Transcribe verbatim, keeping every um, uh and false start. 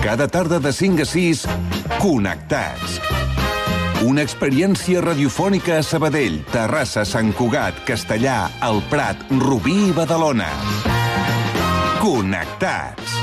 Cada tarda de cinc a sis, Connectats. Una experiència radiofònica a Sabadell, Terrassa, Sant Cugat, Castellà, El Prat, Rubí i Badalona. Connectats.